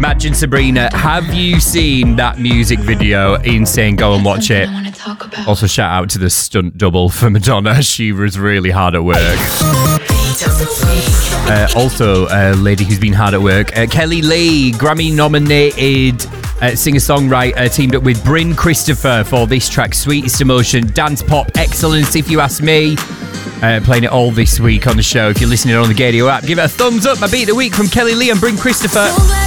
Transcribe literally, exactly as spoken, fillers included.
Imagine Sabrina. Have you seen that music video? Insane. Go and watch it. Also, shout out to the stunt double for Madonna. She was really hard at work. Uh, also, a lady who's been hard at work. Uh, Kelly Lee, Grammy-nominated uh, singer-songwriter, teamed up with Bryn Christopher for this track, Sweetest Emotion. Dance pop excellence, if you ask me. Uh, playing it all this week on the show. If you're listening on the Gadio app, give it a thumbs up. My beat of the week from Kelly Lee and Bryn Christopher.